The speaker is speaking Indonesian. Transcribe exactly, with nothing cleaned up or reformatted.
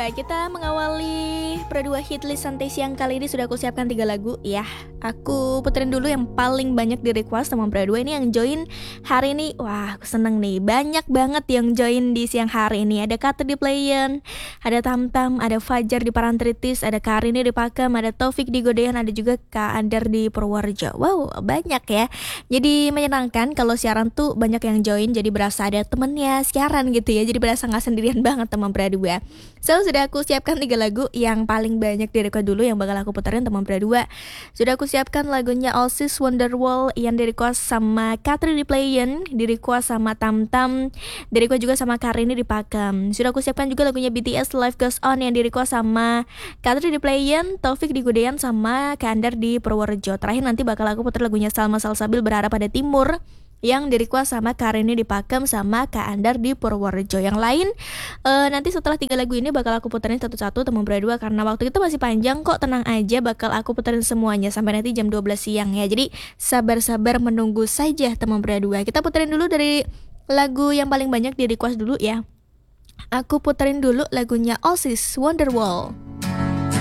dua, kita mengawali Pro dua Hitlist Santai Siang kali ini sudah aku siapkan tiga lagu ya. Aku puterin dulu yang paling banyak di request teman Pro dua ini yang join hari ini. Wah, aku seneng nih. Banyak banget yang join di siang hari ini. Ada Kata di Playen, ada Tamtam, ada Fajar di Parantritis, ada Karini di Pakem, ada Taufik di Godean, ada juga Kak Andar di Purworejo. Wow, banyak ya. Jadi menyenangkan kalau siaran tuh banyak yang join, jadi berasa ada temennya siaran gitu ya. Jadi berasa gak sendirian banget teman Pro dua. So, sudah aku siapkan tiga lagu yang paling banyak di request dulu yang bakal aku puterin teman Pro dua. Sudah aku siapkan lagunya Oasis Wonderwall yang di request sama Katri di Playen, di request sama Tamtam, di request juga sama Karini di Pakem. Sudah aku siapkan juga lagunya B T S Life Goes On yang di request sama Katri di Playen, Taufik di Godean sama Kandar di Purworejo. Terakhir nanti bakal aku puter lagunya Salma Salsabil Berharap Pada Timur yang di request sama Karini di Pakem sama Kak Andar di Purworejo. Yang lain uh, nanti setelah tiga lagu ini bakal aku puterin satu-satu teman Pro dua karena waktu itu masih panjang kok, tenang aja, bakal aku puterin semuanya sampai nanti jam dua belas siang ya. Jadi sabar-sabar menunggu saja teman Pro dua. Kita puterin dulu dari lagu yang paling banyak di request dulu ya. Aku puterin dulu lagunya Oasis Wonderwall.